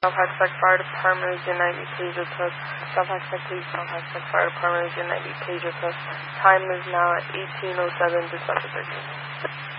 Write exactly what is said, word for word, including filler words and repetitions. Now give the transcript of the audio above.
South Hackensack Fire Department is your nightly pager test. South Hackensack Police, South Hackensack Fire Department is your nightly pager test. Time is now at eighteen oh seven, December thirteenth.